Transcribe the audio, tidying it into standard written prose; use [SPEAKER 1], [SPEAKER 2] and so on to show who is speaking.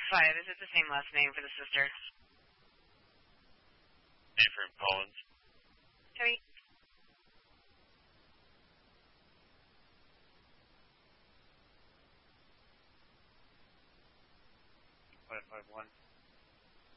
[SPEAKER 1] 5. Is it the same last name for the sister?
[SPEAKER 2] Different Collins.
[SPEAKER 1] Sorry.
[SPEAKER 2] 551.